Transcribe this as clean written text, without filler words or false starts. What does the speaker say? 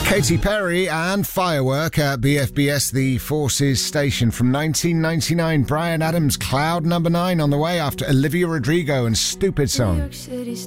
Katy Perry and Firework at BFBS, the Forces station from 1999. Bryan Adams, Cloud number 9 on the way after Olivia Rodrigo and Stupid Song.